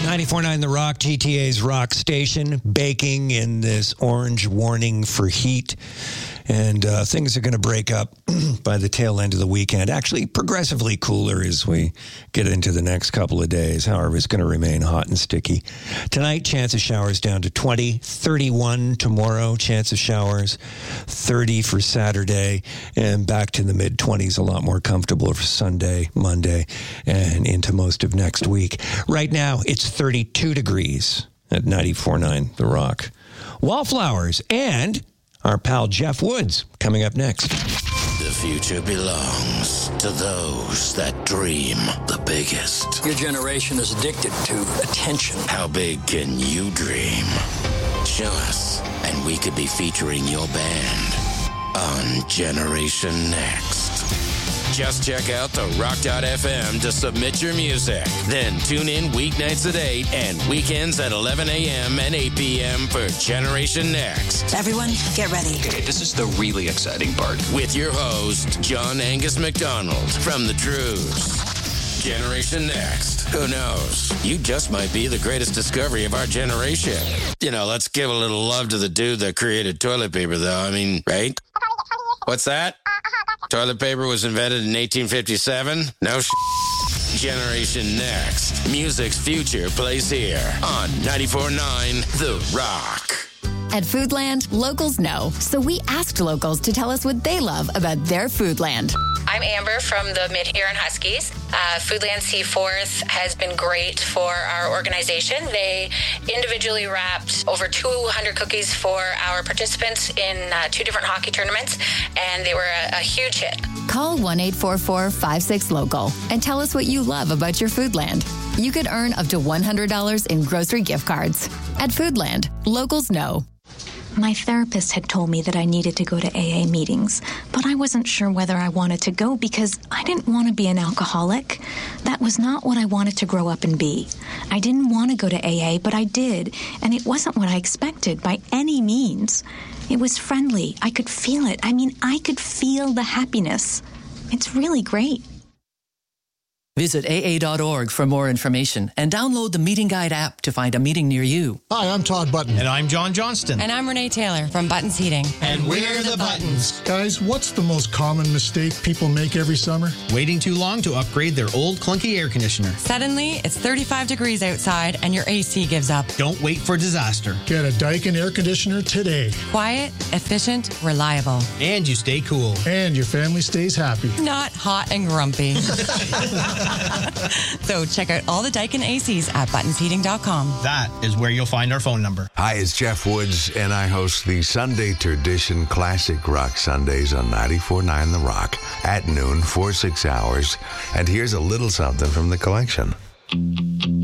94.9 The Rock, GTA's rock station, baking in this orange warning for heat. And things are going to break up by the tail end of the weekend. Actually, progressively cooler as we get into the next couple of days. However, it's going to remain hot and sticky. Tonight, chance of showers down to 20, 31 tomorrow, chance of showers, 30 for Saturday, and back to the mid-20s, a lot more comfortable for Sunday, Monday, and into most of next week. Right now, it's 32 degrees at 94.9 The Rock. Wallflowers and our pal Jeff Woods coming up next. The future belongs to those that dream the biggest. Your generation is addicted to attention. How big can you dream? Show us, and we could be featuring your band on Generation Next. Just check out the rock.fm to submit your music. Then tune in weeknights at 8 and weekends at 11 a.m. and 8 p.m. for Generation Next. Everyone, get ready. Okay, this is the really exciting part. With your host, John Angus McDonald from The Truths. Generation Next. Who knows? You just might be the greatest discovery of our generation. You know, let's give a little love to the dude that created toilet paper, though. I mean, right? What's that? Toilet paper was invented in 1857? No Generation Next. Music's future plays here on 94.9 The Rock. At Foodland, locals know. So we asked locals to tell us what they love about their Foodland. I'm Amber from the Mid-Huron Huskies. Foodland Seaforth has been great for our organization. They individually wrapped over 200 cookies for our participants in 2 different hockey tournaments, and they were a huge hit. Call 1-844-56-LOCAL and tell us what you love about your Foodland. You could earn up to $100 in grocery gift cards. At Foodland, locals know. My therapist had told me that I needed to go to AA meetings, but I wasn't sure whether I wanted to go because I didn't want to be an alcoholic. That was not what I wanted to grow up and be. I didn't want to go to AA, but I did, and it wasn't what I expected by any means. It was friendly. I could feel it. I mean, I could feel the happiness. It's really great. Visit AA.org for more information and download the Meeting Guide app to find a meeting near you. Hi, I'm Todd Button. And I'm John Johnston. And I'm Renee Taylor from Buttons Heating. And we're the Buttons. Guys, what's the most common mistake people make every summer? Waiting too long to upgrade their old clunky air conditioner. Suddenly, it's 35 degrees outside and your AC gives up. Don't wait for disaster. Get a Daikin air conditioner today. Quiet, efficient, reliable. And you stay cool. And your family stays happy. Not hot and grumpy. So check out all the Daikin ACs at buttonsheating.com. That is where you'll find our phone number. Hi, it's Jeff Woods, and I host the Sunday Tradition Classic Rock Sundays on 94.9 The Rock at noon for 6 hours. And here's a little something from the collection.